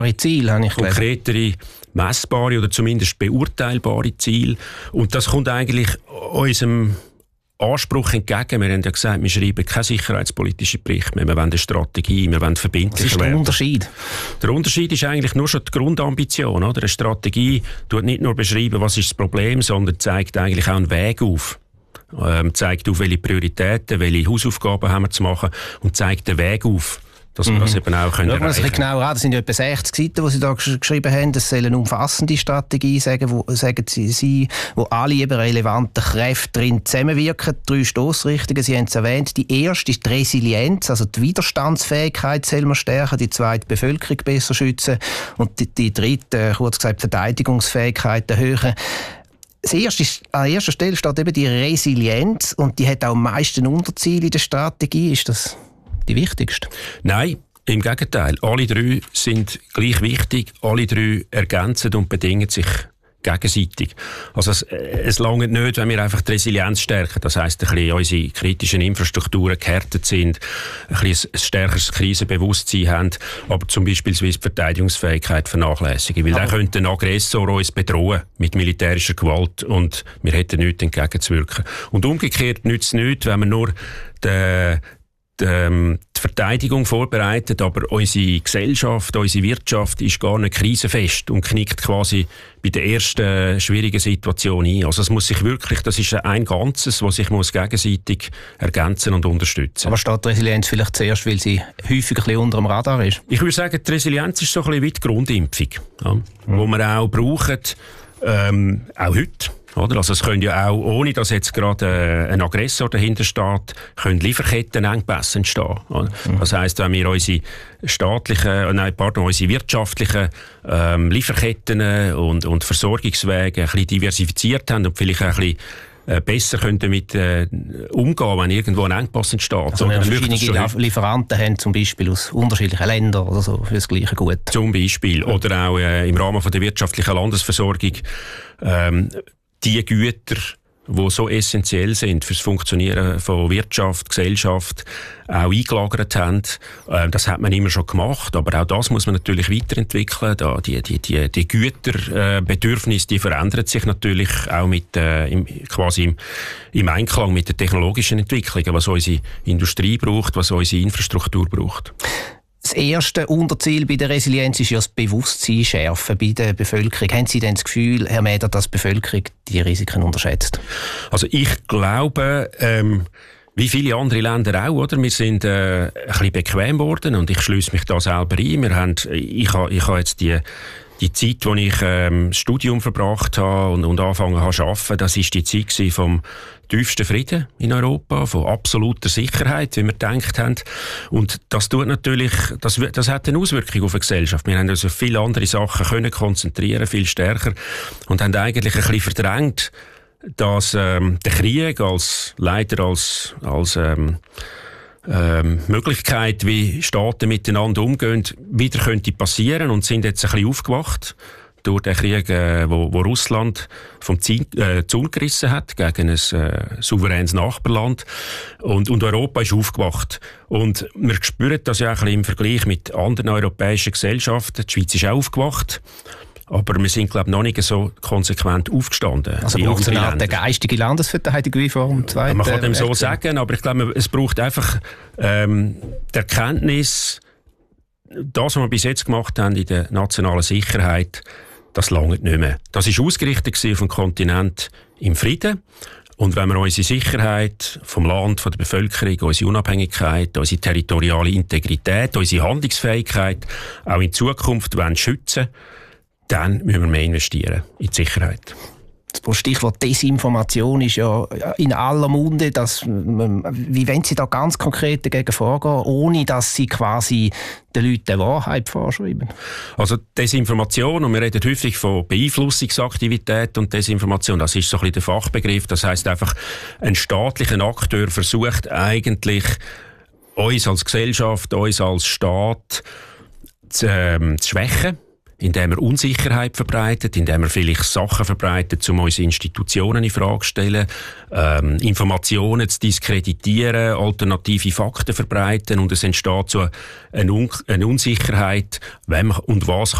Ziele, habe ich gelesen. Konkretere, messbare oder zumindest beurteilbare Ziele. Und das kommt eigentlich unserem Anspruch entgegen. Wir haben ja gesagt, wir schreiben keine sicherheitspolitischen Berichte mehr. Wir wollen eine Strategie, wir wollen verbindlicher werden. Was ist der Unterschied? Der Unterschied ist eigentlich nur schon die Grundambition. Oder? Eine Strategie tut nicht nur beschreiben, was ist das Problem, sondern zeigt eigentlich auch einen Weg auf. Zeigt auf, welche Prioritäten, welche Hausaufgaben haben wir zu machen und zeigt den Weg auf, dass wir das eben auch können erreichen. Schauen wir das ein bisschen genauer an. Das sind ja etwa 60 Seiten, die Sie da geschrieben haben. Das soll eine umfassende Strategie sagen, wo alle eben relevanten Kräfte drin zusammenwirken. 3 Stossrichtungen, Sie haben es erwähnt. Die erste ist die Resilienz, also die Widerstandsfähigkeit soll man stärken, die zweite die Bevölkerung besser schützen und die dritte, kurz gesagt, die Verteidigungsfähigkeit erhöhen. An erster Stelle steht eben die Resilienz und die hat auch am meisten Unterziele in der Strategie. Ist das die wichtigste? Nein, im Gegenteil. Alle 3 sind gleich wichtig, alle 3 ergänzen und bedingen sich gegenseitig. Also es langt nicht, wenn wir einfach die Resilienz stärken. Das heisst, ein bisschen unsere kritischen Infrastrukturen gehärtet sind, ein bisschen ein stärkeres Krisenbewusstsein haben, aber zum Beispiel die Verteidigungsfähigkeit vernachlässigen. Weil dann könnte ein Aggressor uns bedrohen mit militärischer Gewalt und wir hätten nichts entgegenzuwirken. Und umgekehrt nützt es nichts, wenn wir nur die Verteidigung vorbereitet, aber unsere Gesellschaft, unsere Wirtschaft ist gar nicht krisenfest und knickt quasi bei der ersten schwierigen Situation ein. Also es muss sich wirklich, das ist ein Ganzes, das sich muss gegenseitig ergänzen und unterstützen. Aber steht die Resilienz vielleicht zuerst, weil sie häufig ein bisschen unter dem Radar ist? Ich würde sagen, die Resilienz ist so ein bisschen wie die Grundimpfung, ja, wo wir auch brauchen, auch heute. Oder? Also es können ja auch, ohne dass jetzt gerade ein Aggressor dahinter steht, können Lieferkettenengpässe entstehen. Oder? Das heisst, wenn wir unsere wirtschaftlichen Lieferketten und Versorgungswege ein bisschen diversifiziert haben und vielleicht auch ein bisschen besser können damit umgehen, wenn irgendwo ein Engpass entsteht. Also wenn verschiedene Lieferanten haben, zum Beispiel aus unterschiedlichen Ländern oder so, für das gleiche Gut. Zum Beispiel. Oder auch im Rahmen von der wirtschaftlichen Landesversorgung die Güter, die so essentiell sind für das Funktionieren von Wirtschaft, Gesellschaft, auch eingelagert haben. Das hat man immer schon gemacht, aber auch das muss man natürlich weiterentwickeln. Die Güterbedürfnisse, die verändern sich natürlich auch quasi im Einklang mit den technologischen Entwicklungen, was unsere Industrie braucht, was unsere Infrastruktur braucht. Das erste Unterziel bei der Resilienz ist ja das Bewusstsein schärfen bei der Bevölkerung. Haben Sie denn das Gefühl, Herr Meder, dass die Bevölkerung die Risiken unterschätzt? Also ich glaube, wie viele andere Länder auch, oder? Wir sind ein bisschen bequem geworden und ich schliesse mich da selber ein. Ich habe jetzt die Zeit, wo ich das Studium verbracht habe und angefangen habe zu arbeiten, das war die Zeit vom tiefsten Frieden in Europa, von absoluter Sicherheit, wie wir gedacht haben. Und das tut natürlich, das hat eine Auswirkung auf die Gesellschaft. Wir haben also viele andere Sachen können konzentrieren, viel stärker, und haben eigentlich ein bisschen verdrängt, dass der Krieg als Möglichkeit, wie Staaten miteinander umgehen, wieder könnte passieren, und sind jetzt ein bisschen aufgewacht durch den Krieg, wo Russland vom Zaun gerissen hat gegen ein souveränes Nachbarland. Und Europa ist aufgewacht. Und wir spüren das ja auch ein bisschen im Vergleich mit anderen europäischen Gesellschaften. Die Schweiz ist auch aufgewacht. Aber wir sind, glaube ich, noch nicht so konsequent aufgestanden. Also braucht es eine Art geistige Landesverteidigung wie vor dem Zweiten Man kann dem so sagen, aber ich glaube, es braucht einfach die Erkenntnis, das, was wir bis jetzt gemacht haben in der nationalen Sicherheit, das langt nicht mehr. Das war ausgerichtet auf dem Kontinent im Frieden. Und wenn wir unsere Sicherheit vom Land, von der Bevölkerung, unsere Unabhängigkeit, unsere territoriale Integrität, unsere Handlungsfähigkeit auch in Zukunft schützen wollen, dann müssen wir mehr investieren in die Sicherheit. Das Stichwort Desinformation ist ja in aller Munde. Wie wollen Sie da ganz konkret dagegen vorgehen, ohne dass Sie quasi den Leuten die Wahrheit vorschreiben? Also Desinformation, und wir reden häufig von Beeinflussungsaktivität und Desinformation, das ist so ein bisschen der Fachbegriff. Das heisst einfach, ein staatlicher Akteur versucht eigentlich, uns als Gesellschaft, uns als Staat zu schwächen, indem er Unsicherheit verbreitet, indem er vielleicht Sachen verbreitet, um unsere Institutionen in Frage zu stellen, Informationen zu diskreditieren, alternative Fakten verbreiten und es entsteht so eine Unsicherheit, wem und was